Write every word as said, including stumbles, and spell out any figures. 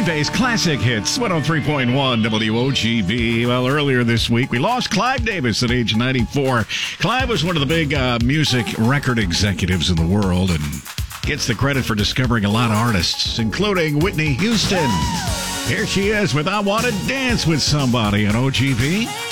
Green Bay's classic hits, one oh three point one W O G B. Well, earlier this week, we lost Clive Davis at age ninety-four. Clive was one of the big uh, music record executives in the world and gets the credit for discovering a lot of artists, including Whitney Houston. Here she is with I Want to Dance with Somebody on O G B.